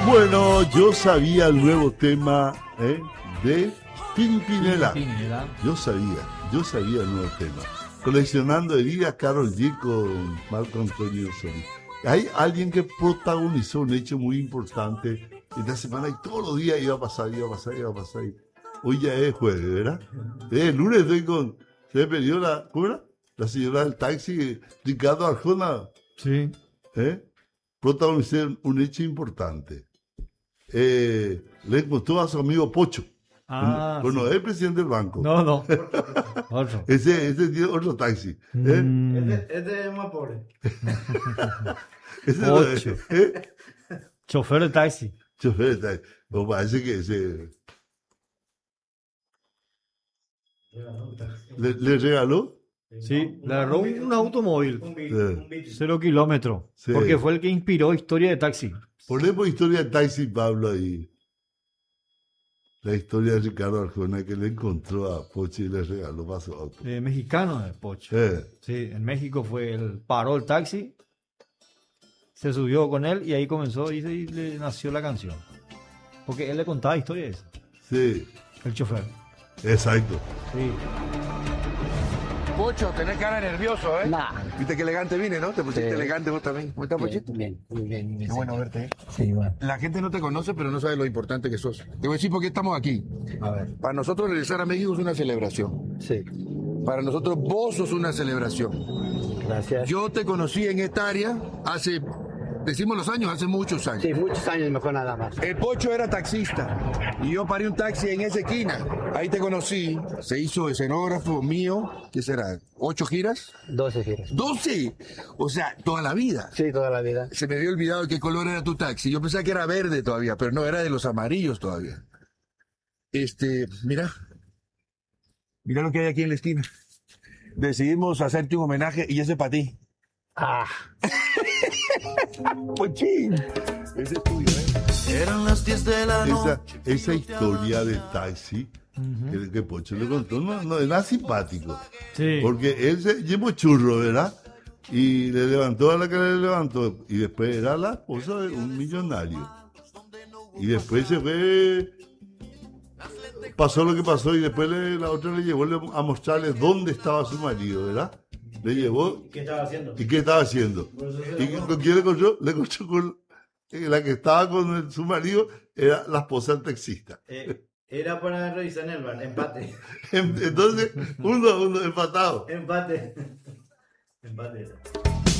Bueno, yo sabía el nuevo tema de Pimpinela. Yo sabía el nuevo tema. Coleccionando heridas, Karol G con Marco Antonio Solís. Hay alguien que protagonizó un hecho muy importante esta semana y todos los días iba a pasar. Hoy ya es jueves, ¿verdad? El lunes estoy con... Se me perdió ¿cómo era? La señora del taxi, Ricardo Arjona. Sí. Protagonizó un hecho importante. Le encontró a su amigo Pocho. Bueno, es el presidente del banco. No. Otro. Ese tiene otro taxi. Este es más pobre. Pocho. Chofer de taxi. Chofer de taxi. No, parece que ese... ¿Le regaló? Sí, le agarró un automóvil. Un bicho. 0 kilómetros. Sí. Porque fue el que inspiró Historia de Taxi. Ponemos historia de taxi, Pablo, ahí. La historia de Ricardo Arjona que le encontró a Pocho y le regaló para su auto. Mexicano de Pocho. Sí, en México paró el taxi, se subió con él y ahí comenzó y le nació la canción. Porque él le contaba historias. Sí, El chofer. exacto. Sí. Pocho, tenés cara de nervioso, ¿eh? Nah. Viste que elegante vine, ¿no? Te pusiste Sí. elegante vos también. ¿Cómo estás, Pochito? Bien. Qué bueno verte, ¿eh? Sí, bueno. La gente no te conoce, pero no sabe lo importante que sos. Te voy a decir por qué estamos aquí. A ver. Para nosotros regresar a México es una celebración. Sí. Para nosotros vos sos una celebración. Gracias. Yo te conocí en esta área hace, decimos los años, hace muchos años. Sí, muchos años mejor nada más. El Pocho era taxista y yo paré un taxi en esa esquina. Ahí te conocí, se hizo escenógrafo mío, ¿qué será? ¿8 giras? 12 giras. ¡12! O sea, toda la vida. Sí, toda la vida. Se me había olvidado qué color era tu taxi. Yo pensaba que era verde todavía, pero no, era de los amarillos todavía. Mira lo que hay aquí en la esquina. Decidimos hacerte un homenaje y ese para ti. Ah, Pochín. Ese es tuyo, ¿eh? Eran las 10 de la noche. Esa historia del taxi que Pocho le contó no era simpático. Sí. Porque él se llevó churro, ¿verdad? Y le levantó a la que le levantó. Y después era la esposa de un millonario. Y después se fue. Pasó lo que pasó y después la otra le llevó a mostrarle dónde estaba su marido, ¿verdad? Le llevó. ¿Qué estaba haciendo? ¿Y qué estaba haciendo? ¿Y con quién le encontró? Le encontró con la que estaba con su marido, era la esposa del taxista. Era para revisar en el bar. Empate. Entonces, uno empatado. Empate. Empate.